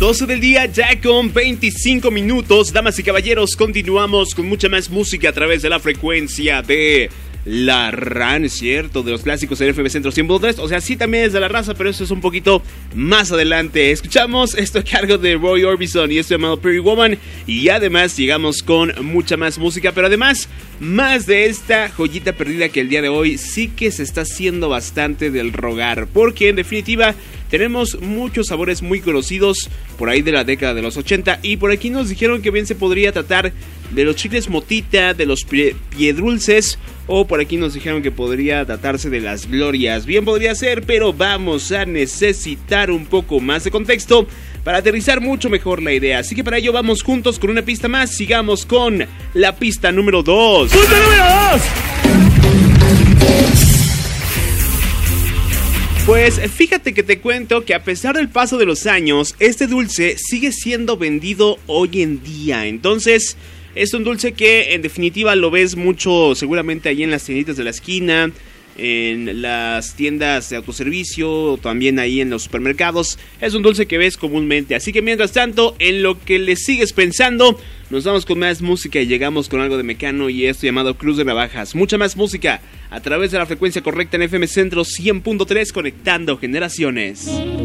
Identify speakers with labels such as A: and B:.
A: 12 del día, ya con 25 minutos. Damas y caballeros, continuamos con mucha más música a través de la frecuencia de la RAN, es cierto, de los clásicos del FM Centro 100.3. O sea, sí también es de la raza, pero eso es un poquito más adelante. Escuchamos esto a cargo de Roy Orbison y esto llamado Pretty Woman. Y además llegamos con mucha más música, pero además más de esta joyita perdida que el día de hoy sí que se está haciendo bastante del rogar. Porque en definitiva tenemos muchos sabores muy conocidos por ahí de la década de los 80. Y por aquí nos dijeron que bien se podría tratar de los chicles motita, de los piedrulces, o por aquí nos dijeron que podría tratarse de las glorias. Bien podría ser, pero vamos a necesitar un poco más de contexto para aterrizar mucho mejor la idea. Así que para ello vamos juntos con una pista más. Sigamos con la pista número 2.
B: ¡Punto número 2!
A: Pues fíjate que te cuento que a pesar del paso de los años, este dulce sigue siendo vendido hoy en día. Entonces, es un dulce que en definitiva lo ves mucho seguramente ahí en las tienditas de la esquina, en las tiendas de autoservicio, también ahí en los supermercados. Es un dulce que ves comúnmente. Así que mientras tanto, en lo que le sigues pensando, nos vamos con más música y llegamos con algo de Mecano y esto llamado Cruz de Navajas. Mucha más música a través de la frecuencia correcta en FM Centro 100.3, conectando generaciones.